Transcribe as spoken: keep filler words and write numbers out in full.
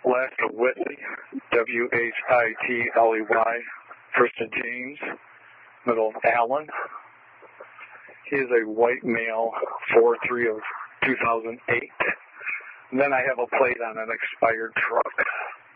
Last of Whitley, W H I T L E Y. First of James. Middle of Allen. He is a white male, four three of two thousand eight. And then I have a plate on an expired truck.